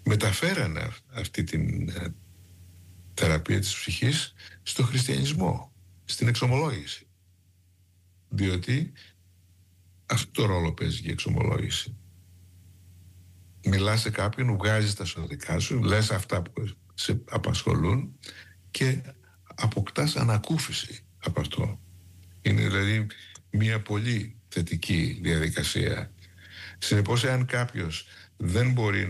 μεταφέρανε αυτή την θεραπεία της ψυχής στο χριστιανισμό, στην εξομολόγηση. Διότι αυτό το ρόλο παίζει και η εξομολόγηση. Μιλάς σε κάποιον, βγάζεις τα σωδικά σου, λες αυτά που σε απασχολούν και αποκτάς ανακούφιση από αυτό. Είναι δηλαδή μια πολύ θετική διαδικασία. Συνεπώς, εάν κάποιος δεν μπορεί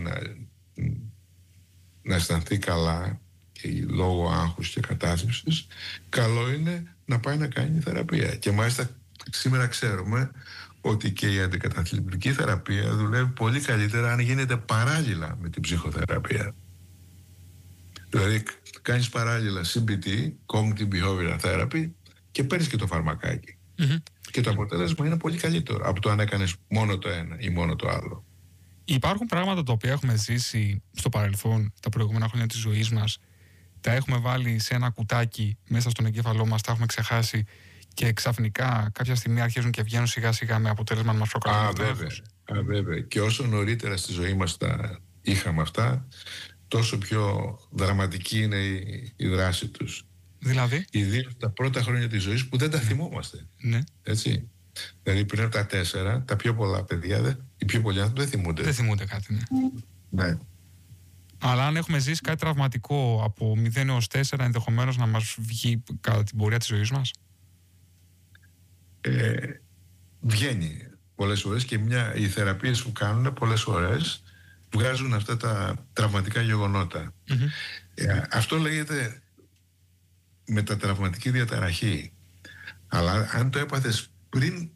να αισθανθεί καλά και λόγω άγχους και κατάθλιψης, καλό είναι να πάει να κάνει θεραπεία. Και μάλιστα σήμερα ξέρουμε ότι και η αντικαταθλιπτική θεραπεία δουλεύει πολύ καλύτερα αν γίνεται παράλληλα με την ψυχοθεραπεία. Δηλαδή κάνεις παράλληλα CBT, Cognitive Behavioral Therapy, και παίρνεις και το φαρμακάκι. Και το αποτέλεσμα είναι πολύ καλύτερο από το αν έκανες μόνο το ένα ή μόνο το άλλο. Υπάρχουν πράγματα τα οποία έχουμε ζήσει στο παρελθόν, τα προηγούμενα χρόνια της ζωής μας, τα έχουμε βάλει σε ένα κουτάκι μέσα στον εγκέφαλό μας, τα έχουμε ξεχάσει και ξαφνικά κάποια στιγμή αρχίζουν και βγαίνουν σιγά σιγά με αποτέλεσμα να μας προκαλούν. Βέβαια. Και όσο νωρίτερα στη ζωή μας τα είχαμε αυτά, τόσο πιο δραματική είναι η δράση τους. Δηλαδή? Ιδίως τα πρώτα χρόνια της ζωής που δεν τα θυμόμαστε. Ναι. Έτσι. Δηλαδή πριν από τα 4, τα πιο πολλά παιδιά, οι πιο πολλοί άνθρωποι δεν θυμούνται. Δεν θυμούνται κάτι, ναι. Ναι. Αλλά αν έχουμε ζήσει κάτι τραυματικό από 0 έως 4, ενδεχομένως να μας βγει κατά την πορεία της ζωής μας. Βγαίνει πολλές φορές και οι θεραπείες που κάνουν πολλές φορές βγάζουν αυτά τα τραυματικά γεγονότα. Αυτό λέγεται μετατραυματική διαταραχή. Αλλά αν το έπαθες πριν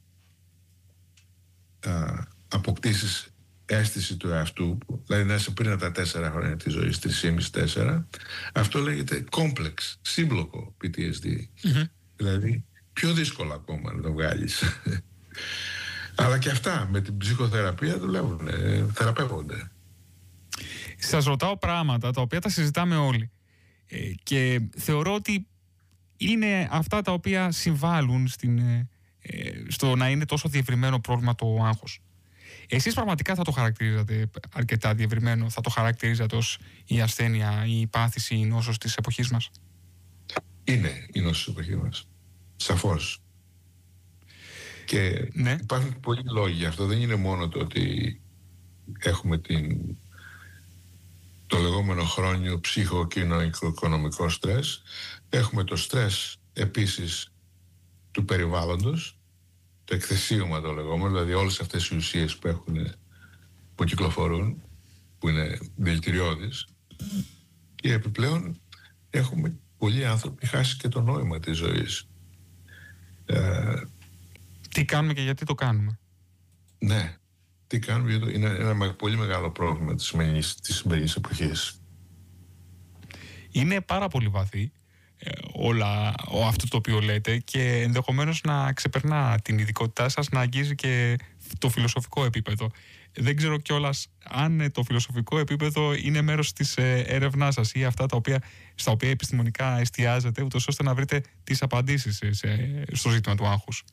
αποκτήσεις αίσθηση του εαυτού, δηλαδή να είσαι πριν από τα 4 χρόνια της ζωής, 3,5-4, αυτό λέγεται complex, σύμπλοκο PTSD. Δηλαδή πιο δύσκολο ακόμα να το βγάλεις. Αλλά και αυτά με την ψυχοθεραπεία δουλεύουν, θεραπεύονται. Σας ρωτάω πράγματα τα οποία τα συζητάμε όλοι και θεωρώ ότι είναι αυτά τα οποία συμβάλλουν στο να είναι τόσο διευρυμένο πρόβλημα το άγχος. Εσείς πραγματικά θα το χαρακτηρίζατε αρκετά διευρυμένο, θα το χαρακτηρίζατε ως η ασθένεια, η πάθηση, η νόσος της εποχής μας? Είναι η νόσος της εποχής μας. Σαφώς. Και ναι, υπάρχουν πολλοί λόγοι γι' αυτό. Δεν είναι μόνο το ότι έχουμε το λεγόμενο χρόνιο ψυχοκοινωνικό στρες. Έχουμε το στρες επίσης του περιβάλλοντος, το εκθεσίωμα το λεγόμενο, δηλαδή όλες αυτές οι ουσίες που κυκλοφορούν, που είναι δηλητηριώδεις. Και επιπλέον έχουμε πολλοί άνθρωποι χάσει και το νόημα της ζωής. Τι κάνουμε και γιατί το κάνουμε? Ναι, τι κάνουμε, είναι ένα πολύ μεγάλο πρόβλημα της σημερινής εποχής. Είναι πάρα πολύ βαθύ αυτό το οποίο λέτε και ενδεχομένως να ξεπερνά την ειδικότητά σας, να αγγίζει και το φιλοσοφικό επίπεδο. Δεν ξέρω κιόλας αν το φιλοσοφικό επίπεδο είναι μέρος της έρευνάς σας ή αυτά στα οποία επιστημονικά εστιάζετε, ούτως ώστε να βρείτε τις απαντήσεις στο ζήτημα του άγχους.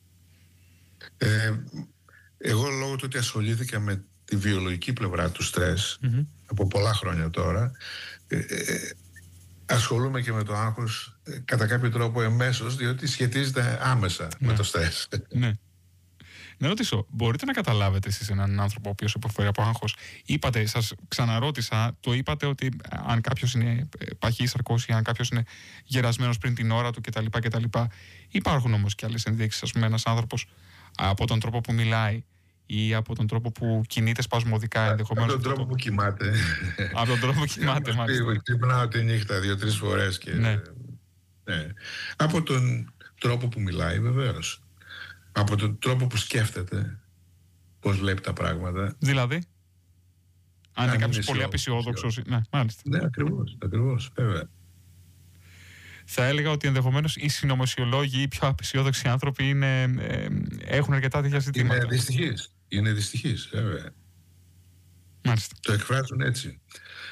Εγώ λόγω του ότι ασχολήθηκα με τη βιολογική πλευρά του στρες από πολλά χρόνια τώρα, ασχολούμαι και με το άγχος κατά κάποιο τρόπο εμέσως, διότι σχετίζεται άμεσα με το στρες. Ναι. Να ρωτήσω, μπορείτε να καταλάβετε εσείς έναν άνθρωπο ο οποίος υποφέρει από άγχος? Είπατε, σας ξαναρώτησα, το είπατε ότι αν κάποιος είναι παχύσαρκος ή αν κάποιος είναι γερασμένος πριν την ώρα του κτλ. Υπάρχουν όμως και άλλες ενδείξεις, ας πούμε, ένας άνθρωπος από τον τρόπο που μιλάει ή από τον τρόπο που κινείται σπασμωδικά ενδεχομένως. Από τον τρόπο που κοιμάται. Από τον τρόπο που κοιμάται, μάλιστα. Ξυπνάω τη νύχτα 2-3 φορές και... Ναι. Ναι. Από τον τρόπο που μιλάει, βεβαίως. Από τον τρόπο που σκέφτεται, πώς βλέπει τα πράγματα. Δηλαδή, αν είναι κάποιος πολύ απεσιόδοξος. Ναι, μάλιστα. Ναι, ακριβώς, βέβαια. Θα έλεγα ότι ενδεχομένως οι συνωμοσιολόγοι ή οι πιο απεσιόδοξοι άνθρωποι έχουν αρκετά τέτοια ζητήματα. Είναι δυστυχείς, βέβαια. Μάλιστα. Το εκφράζουν έτσι.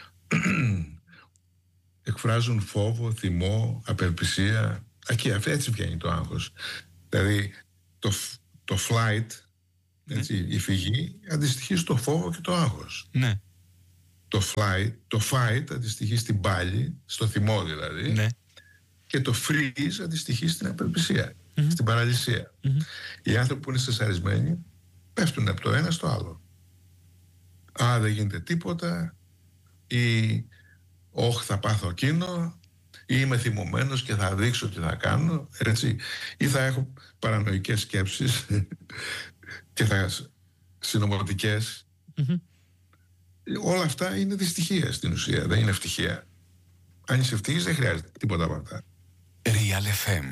Εκφράζουν φόβο, θυμό, απελπισία. Έτσι βγαίνει το άγχος. Δηλαδή το flight, έτσι, η φυγή, αντιστοιχεί στο φόβο και το άγχος. Ναι. το fight αντιστοιχεί στην πάλη, στο θυμό δηλαδή, Ναι. και το freeze αντιστοιχεί στην απελπισία, στην παραλυσία. Οι άνθρωποι που είναι στρεσαρισμένοι πέφτουν από το ένα στο άλλο. Δεν γίνεται τίποτα, ή όχι θα πάθω εκείνο, ή είμαι θυμωμένος και θα δείξω τι θα κάνω, έτσι, ή θα έχω παρανοϊκές σκέψεις και θα συνωμοτικές. Όλα αυτά είναι δυστυχία στην ουσία, δεν είναι ευτυχία. Αν είσαι ευτυχής δεν χρειάζεται τίποτα από αυτά. Real FM